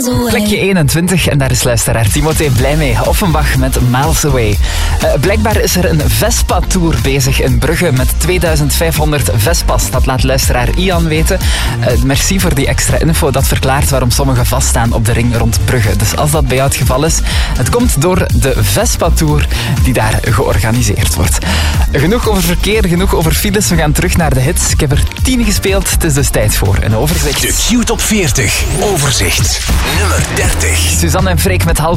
Away. Plekje 21 en daar is luisteraar Timothée blij mee. Offenbach met Miles Away. Blijkbaar is er een Vespa-tour bezig in Brugge met 2500 Vespa's. Dat laat luisteraar Ian weten. Merci voor die extra info. Dat verklaart waarom sommigen vaststaan op de ring rond Brugge. Dus als dat bij jou het geval is, het komt door de Vespa-tour die daar georganiseerd wordt. Genoeg over verkeer, genoeg over files. We gaan terug naar de hits. Ik heb er 10 gespeeld. Het is dus tijd voor een overzicht. De Q-top 40. Overzicht. Nummer 30. Suzanne en Freek met half